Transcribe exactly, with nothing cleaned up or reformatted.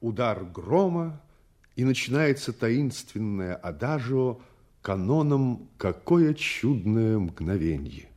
удар грома, и начинается таинственное адажио каноном «Какое чудное мгновенье».